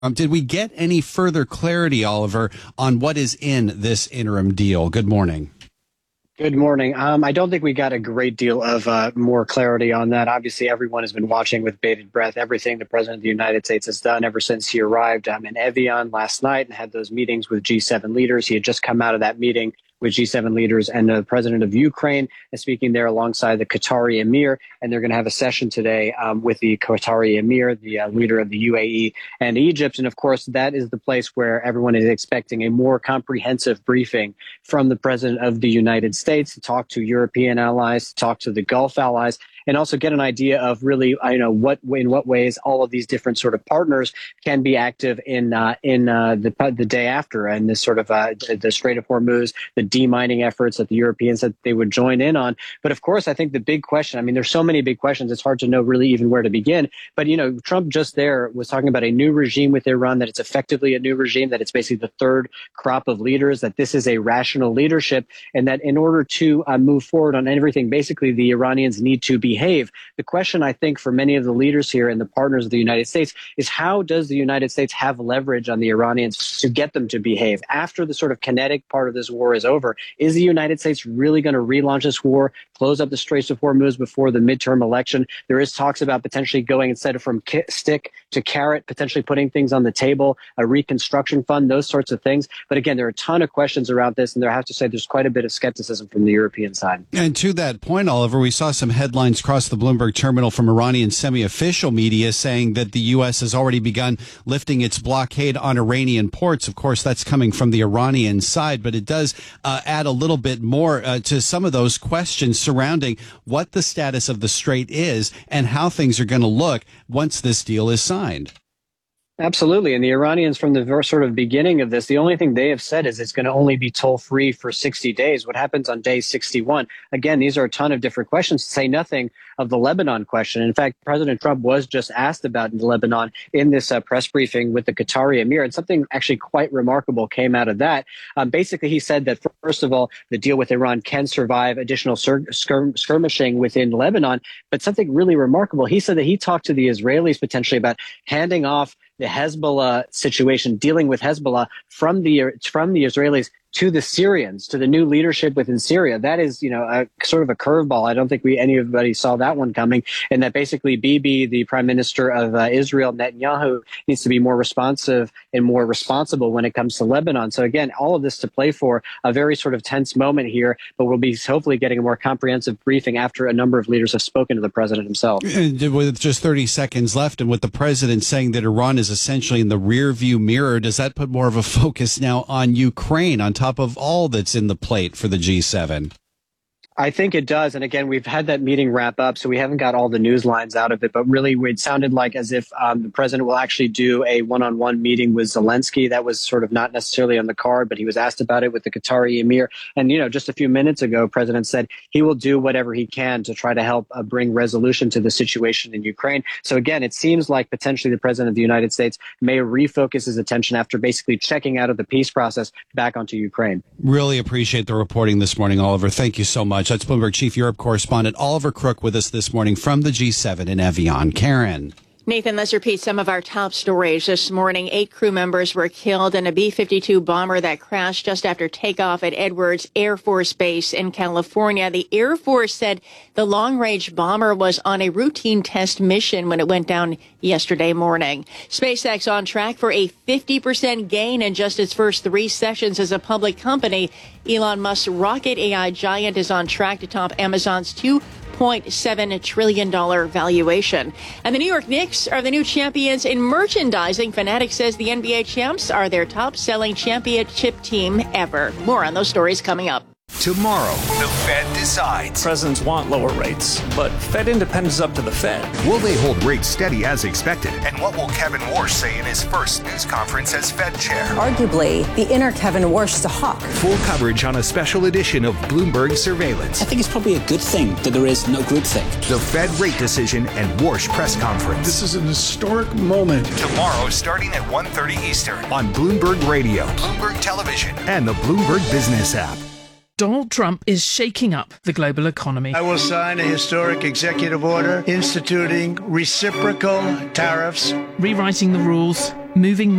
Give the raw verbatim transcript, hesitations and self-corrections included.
Um, did we get any further clarity, Oliver, on what is in this interim deal? Good morning. Good morning. Um, I don't think we got a great deal of uh, more clarity on that. Obviously, everyone has been watching with bated breath everything the president of the United States has done ever since he arrived um, in Evian last night and had those meetings with G seven leaders. He had just come out of that meeting with G seven leaders and the president of Ukraine is speaking there alongside the Qatari Emir. And they're going to have a session today um, with the Qatari Emir, the uh, leader of the U A E and Egypt. And of course, that is the place where everyone is expecting a more comprehensive briefing from the president of the United States to talk to European allies, to talk to the Gulf allies, and also get an idea of really, you know, what in what ways all of these different sort of partners can be active in uh, in uh, the the day after, and this sort of uh, the Strait of Hormuz, the demining efforts that the Europeans said they would join in on. But of course, I think the big question, I mean, there's so many big questions, it's hard to know really even where to begin. But, you know, Trump just there was talking about a new regime with Iran, that it's effectively a new regime, that it's basically the third crop of leaders, that this is a rational leadership, and that in order to uh, move forward on everything, basically the Iranians need to behave. The question, I think, for many of the leaders here and the partners of the United States is how does the United States have leverage on the Iranians to get them to behave? After the sort of kinetic part of this war is over, is the United States really going to relaunch this war, close up the Straits of Hormuz before the midterm election? There is talks about potentially going instead of from ki- stick to carrot, potentially putting things on the table, a reconstruction fund, those sorts of things. But again, there are a ton of questions around this, and there I have to say there's quite a bit of skepticism from the European side. And to that point, Oliver, we saw some headlines across the Bloomberg terminal from Iranian semi-official media saying that the U S has already begun lifting its blockade on Iranian ports. Of course, that's coming from the Iranian side, but it does uh, add a little bit more uh, to some of those questions surrounding what the status of the strait is and how things are going to look once this deal is signed. Absolutely. And the Iranians, from the ver- sort of beginning of this, the only thing they have said is it's going to only be toll free for sixty days. What happens on day sixty-one? Again, these are a ton of different questions, to say nothing of the Lebanon question. In fact, President Trump was just asked about Lebanon in this uh, press briefing with the Qatari Emir, and something actually quite remarkable came out of that. Um, basically, he said that, first of all, the deal with Iran can survive additional skir- skir- skirmishing within Lebanon. But something really remarkable, he said that he talked to the Israelis potentially about handing off the Hezbollah situation, dealing with Hezbollah from the from the Israelis to the Syrians, to the new leadership within Syria. That is, you know, a sort of a curveball. I don't think we anybody saw that one coming. And that basically Bibi, the prime minister of uh, Israel, Netanyahu, needs to be more responsive and more responsible when it comes to Lebanon. So again, all of this to play for a very sort of tense moment here, but we'll be hopefully getting a more comprehensive briefing after a number of leaders have spoken to the president himself. And with just thirty seconds left, and with the president saying that Iran is essentially in the rear view mirror, does that put more of a focus now on Ukraine on top of all that's in the plate for the G seven? I think it does. And again, we've had that meeting wrap up, so we haven't got all the news lines out of it. But really, it sounded like as if um, the president will actually do a one-on-one meeting with Zelensky. That was sort of not necessarily on the card, but he was asked about it with the Qatari Emir. And, you know, just a few minutes ago, President said he will do whatever he can to try to help uh, bring resolution to the situation in Ukraine. So again, it seems like potentially the president of the United States may refocus his attention after basically checking out of the peace process back onto Ukraine. Really appreciate the reporting this morning, Oliver. Thank you so much. That's Bloomberg Chief Europe correspondent Oliver Crook with us this morning from the G seven in Evian. Karen. Nathan, let's repeat some of our top stories this morning. Eight crew members were killed in a B fifty-two bomber that crashed just after takeoff at Edwards Air Force Base in California. The Air Force said the long-range bomber was on a routine test mission when it went down yesterday morning. SpaceX on track for a fifty percent gain in just its first three sessions as a public company. Elon Musk's rocket A I giant is on track to top Amazon's two point seven trillion dollars valuation. And the New York Knicks are the new champions in merchandising. Fanatics says the N B A champs are their top-selling championship team ever. More on those stories coming up. Tomorrow, the Fed decides. Presidents want lower rates, but Fed independence is up to the Fed. Will they hold rates steady as expected? And what will Kevin Warsh say in his first news conference as Fed chair? Arguably, the inner Kevin Warsh is a hawk. Full coverage on a special edition of Bloomberg Surveillance. I think it's probably a good thing that there is no groupthink. The Fed rate decision and Warsh press conference. This is an historic moment. Tomorrow, starting at one thirty Eastern on Bloomberg Radio, Bloomberg Television, and the Bloomberg Business app. Donald Trump is shaking up the global economy. I will sign a historic executive order instituting reciprocal tariffs, rewriting the rules, moving